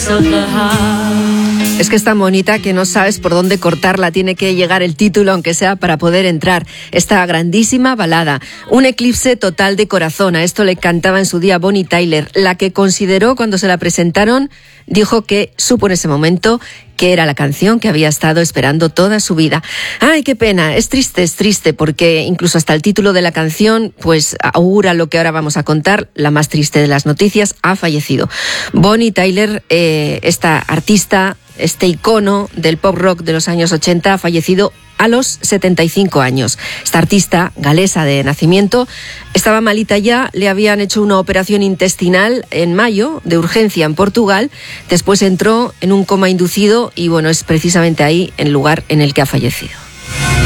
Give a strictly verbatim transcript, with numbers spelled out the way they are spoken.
Es que es tan bonita que no sabes por dónde cortarla. Tiene que llegar el título, aunque sea para poder entrar. Esta grandísima balada, un eclipse total de corazón. A esto le cantaba en su día Bonnie Tyler, la que consideró cuando se la presentaron, dijo que supo en ese momento que era la canción que había estado esperando toda su vida. Ay, qué pena, es triste, es triste, porque incluso hasta el título de la canción pues augura lo que ahora vamos a contar. La más triste de las noticias: ha fallecido Bonnie Tyler, eh, esta artista, este icono del pop rock de los años ochenta, ha fallecido a los setenta y cinco años. Esta artista galesa de nacimiento estaba malita ya, le habían hecho una operación intestinal en mayo de urgencia en Portugal, después entró en un coma inducido y bueno, es precisamente ahí el lugar en el que ha fallecido.